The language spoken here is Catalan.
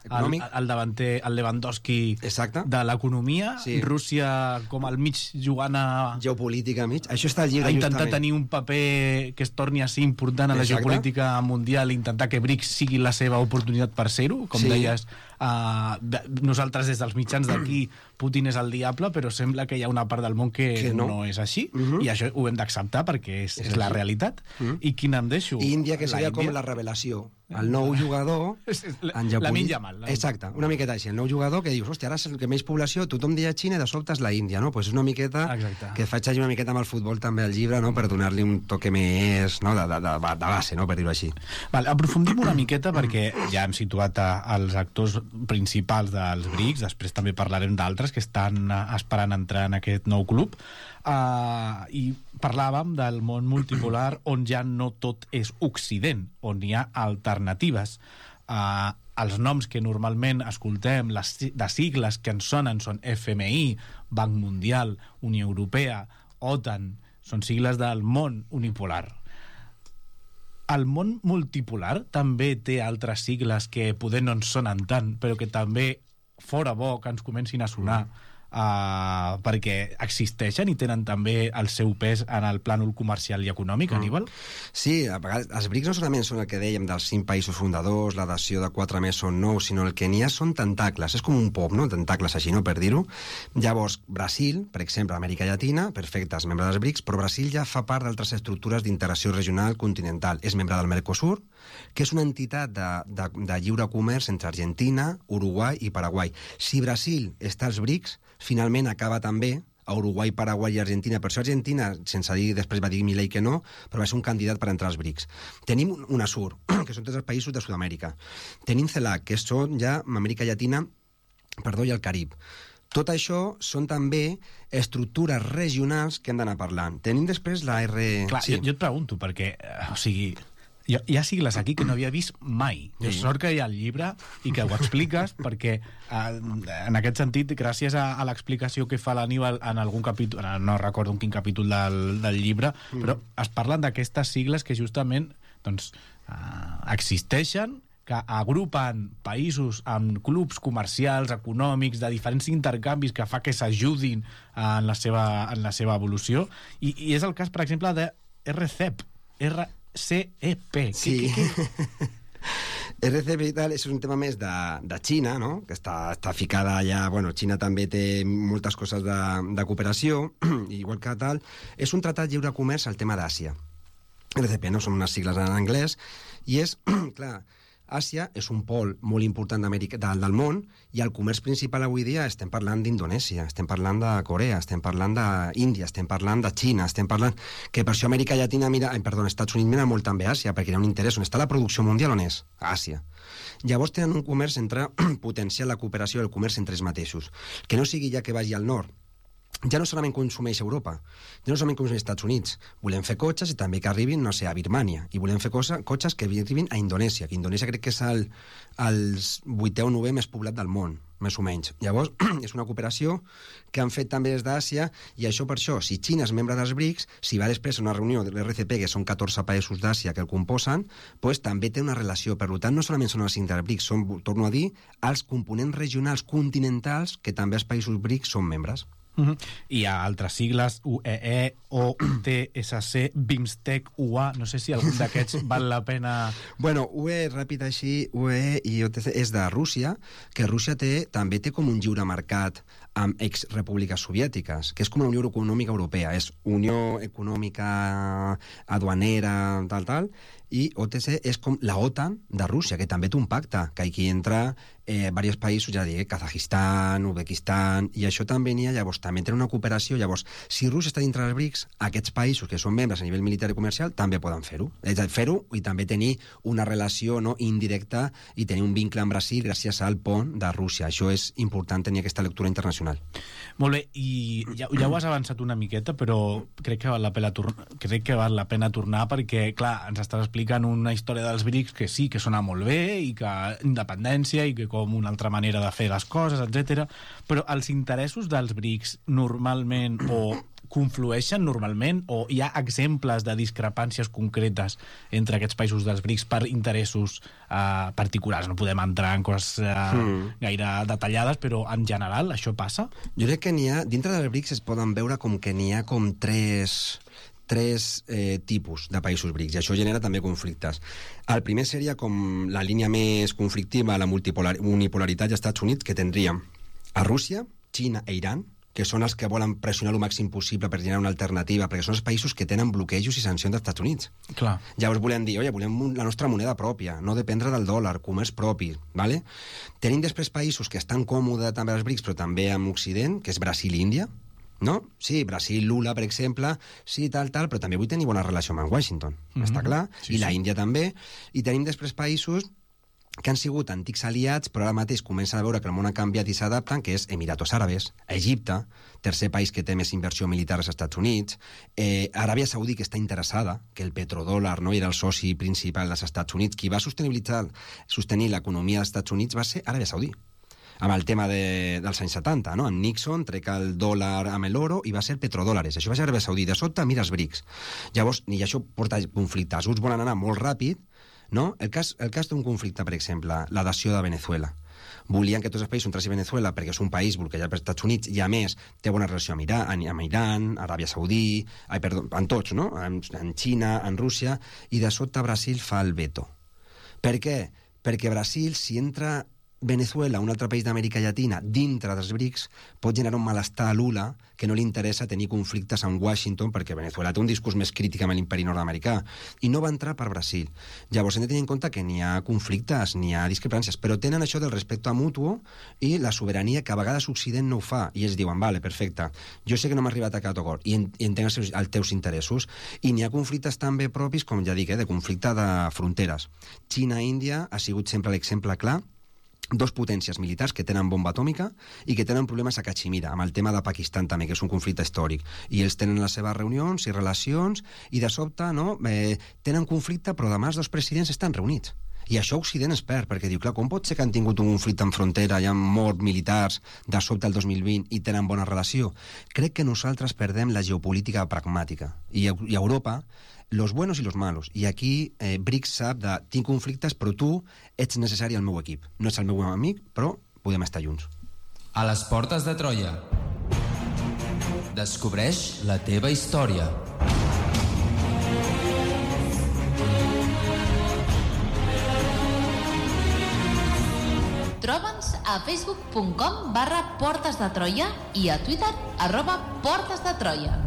el davanter, el Lewandowski de l'economia, Rússia com al mig jugant a... geopolítica mig, això està al llibre. A intentar tenir un paper que es torni a ser important a la geopolítica mundial, intentar que BRICS sigui la seva oportunitat per ser-ho, com deies, nosaltres des dels mitjans d'aquí Putin és el diable, però sembla que hi ha una part del món que no és així, i això ho hem d'acceptar perquè és la realitat. I quina em deixo? Índia, que seria com la revelació, el nou jugador Lamine Yamal. Exacte, una miqueta així, el nou jugador que dius, hòstia, ara és el que més població, tothom deia Xina i de sobte és la Índia, no? Pues és una miqueta que faig allà una miqueta amb el futbol també al llibre, no? Per donar-li un toque més de base, no? Per dir-ho així. Aprofundim una miqueta perquè ja hem situat els actors principals dels BRICS, després també parlarem d'altres que estan esperant entrar en aquest nou club, i parlàvem del món multipolar on ja no tot és Occident, on hi ha alternatives. Els noms que normalment escoltem, de sigles que ens sonen, són FMI, Banc Mundial, Unió Europea, OTAN, són sigles del món unipolar. El món multipolar també té altres sigles que poder no ens sonen tant, però que també fora bo que ens comencin a sonar, perquè existeixen i tenen també el seu pes en el plànol comercial i econòmic, Aníbal? Sí, a vegades els BRICS no solament són el que dèiem dels 5 països fundadors, l'adhesió de 4 més són 9, sinó el que n'hi ha són tentacles, és com un pop, no? Tentacles així, no? Per dir-ho. Llavors, Brasil, per exemple, Amèrica Llatina, perfecte, és membre dels BRICS, però Brasil ja fa part d'altres estructures d'integració regional continental. És membre del Mercosur, que és una entitat de lliure comerç entre Argentina, Uruguai i Paraguai. Si Brasil està als BRICS, finalment acaba també a Uruguai, Paraguai i Argentina. Per això Argentina, sense dir, després va dir Milei que no, però va ser un candidat per entrar als BRICS. Tenim UNASUR, que són tots els països de Sud-amèrica. Tenim CELAC, que són ja Amèrica Llatina, i el Carib. Tot això són també estructures regionals que hem d'anar parlant. Tenim després la R... Clar, jo et pregunto, perquè, o sigui... Hi ha sigles aquí que no havia vist mai. Sort que hi ha el llibre i que ho expliques, perquè en aquest sentit, gràcies a l'explicació que fa l'Aníbal en algun capítol, no recordo en quin capítol del llibre, però es parlen d'aquestes sigles que justament existeixen, que agrupen països amb clubs comercials, econòmics, de diferents intercanvis que fa que s'ajudin en la seva evolució, i és el cas, per exemple, de RCEP, CEP. Sí. RCEP i tal, és un tema més de Xina, no? Que està ficada allà, bueno, Xina també té moltes coses de cooperació, igual que tal. És un tractat lliure comerç al tema d'Àsia. RCEP, no? Són unes sigles en anglès, i és, clar, Àsia és un pol molt important del món, i el comerç principal avui dia estem parlant d'Indonèsia, estem parlant de Corea, estem parlant d'Índia, estem parlant de Xina, estem parlant... Que per això Amèrica Llatina Estats Units mira molt també a Àsia, perquè hi ha un interès. On està la producció mundial, on és? A Àsia. Llavors tenen un comerç entre potenciar la cooperació i el comerç entre ells mateixos. Que no sigui ja que vagi al nord, ja no solament consumeix Europa, ja no solament consumeix Estats Units, volem fer cotxes i també que arribin, no sé, a Birmània, i volem fer cotxes que arribin a Indonèsia, que Indonèsia crec que és el 8è o 9è més poblat del món, més o menys. Llavors, és una cooperació que han fet també des d'Àsia, i això per això, si Xina és membre dels BRICS, si va després a una reunió de l'RCP, que són 14 països d'Àsia que el composen, pues, també té una relació. Per tant, no solament són els 5 dels BRICS, són, torno a dir, els components regionals continentals que també els països BRICS són membres. Hi ha altres sigles, UEE, OTSC, BIMSTEC, UA, no sé si algun d'aquests val la pena... Bueno, UE, ràpid així, UE i OTC és de Rússia, que Rússia també té com un lliure mercat amb ex-repúbliques soviètiques, que és com la Unió Econòmica Europea, és Unió Econòmica Aduanera, tal, i OTC és com la OTAN de Rússia, que també té un pacte, que aquí entra diversos països, ja dic, Kazajistan, Uzbekistan, i això també n'hi ha, llavors també té una cooperació. Llavors, si Rússia està dintre dels BRICS, aquests països que són membres a nivell militar i comercial també poden fer-ho. És a dir, fer-ho i també tenir una relació indirecta i tenir un vincle amb Brasil gràcies al pont de Rússia. Això és important, tenir aquesta lectura internacional. Molt bé, i ja ho has avançat una miqueta, però crec que val la pena tornar perquè, clar, ens estàs explicant expliquen una història dels BRICS que sí, que sona molt bé, i que independència, i que com una altra manera de fer les coses, etc. Però els interessos dels BRICS normalment o conflueixen normalment, o hi ha exemples de discrepàncies concretes entre aquests països dels BRICS per interessos particulars? No podem entrar en coses gaire detallades, però en general això passa? Jo crec que n'hi ha, dintre dels BRICS es poden veure com que n'hi ha com tres tipus de països BRICS, i això genera també conflictes. El primer seria com la línia més conflictiva, la unipolaritat dels Estats Units, que tindríem a Rússia, Xina i Iran, que són els que volen pressionar el màxim possible per generar una alternativa, perquè són els països que tenen bloquejos i sancions dels Estats Units. Clar. Llavors volem dir, volem la nostra moneda pròpia, no dependre del dòlar, comerç propi, ¿vale? Tenim després països que estan còmodes també als BRICS, però també amb Occident, que és Brasil i Índia, no? Sí, Brasil, Lula, per exemple, sí, tal, però també vull tenir bona relació amb Washington, està clar? Sí, I la Índia també. I tenim després països que han sigut antics aliats, però ara mateix comencen a veure que el món ha canviat i s'adapten, que és Emiratos Àrabes, Egipte, tercer país que té més inversió militar als Estats Units, Aràbia Saudí, que està interessada, que el petrodòlar no era el soci principal dels Estats Units, qui va sostenir l'economia dels Estats Units va ser Aràbia Saudí, amb el tema dels anys 70, no? Amb Nixon trec el dòlar amb l'oro i va ser petrodòlares. Això va ser Aràbia Saudí. De sobte, mira els BRICS. Llavors, i això porta conflictes. Uns volen anar molt ràpid, no? El cas d'un conflicte, per exemple, la dació de Venezuela. Volien que tots els països entressin a Venezuela perquè és un país bloquejat pels Estats Units i, a més, té bona relació amb Iran, Aràbia Saudí, amb tots, no? En Xina, en Rússia, i de sobte Brasil fa el veto. Per què? Perquè Brasil, si entra Venezuela, un altre país d'Amèrica Llatina, dintre dels BRICS, pot generar un malestar a Lula que no li interessa tenir conflictes amb Washington, perquè Venezuela té un discurs més crític amb l'imperi nord-americà, i no va entrar per Brasil. Llavors hem de tenir en compte que n'hi ha conflictes, n'hi ha discrepàncies, però tenen això del respecte mutu i la sobirania, que a vegades Occident no ho fa, i ells diuen, vale, perfecte, jo sé que no m'ha arribat a cap acord, i entenc els teus interessos, i n'hi ha conflictes també propis, com ja dic, de conflicte de fronteres. Xina-Índia ha sigut sempre l'exemple clar, dos potències militars que tenen bomba atòmica i que tenen problemes a Caixmira, amb el tema de Pakistan també, que és un conflicte històric. I ells tenen les seves reunions i relacions i de sobte tenen conflicte, però demà els dos presidents estan reunits. I això Occident es perd, perquè diu, clar, com pot ser que han tingut un conflicte en frontera i han mort militars de sobte el 2020 i tenen bona relació? Crec que nosaltres perdem la geopolítica pragmàtica. I Europa, los buenos y los malos. I aquí BRICS sap de tinc conflictes, però tu ets necessari al meu equip. No ets el meu amic, però podem estar junts. A les portes de Troia. Descobreix la teva història. Troba'ns a facebook.com/Portes de Troia i a Twitter @Portes de Troia.